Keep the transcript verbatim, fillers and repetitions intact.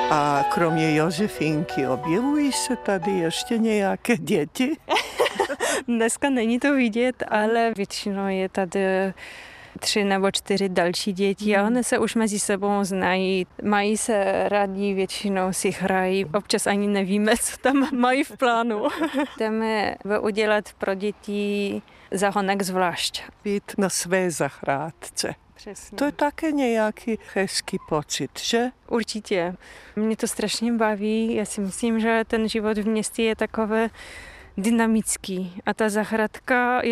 A kromě Josefinky objevují se tady ještě nějaké děti? Dneska není to vidět, ale většinou je tady tři nebo čtyři další děti a oni se už mezi sebou znají, mají se rádi, většinou si hrají, občas ani nevíme, co tam mají v plánu. Jdeme udělat pro děti záhonek zvlášť. Být na své zahrádce. Přesně. To je také nějaký hezký pocit, že? Určitě. Mě to strašně baví. Já si myslím, že ten život v městě je takové dynamický a ta zahradka je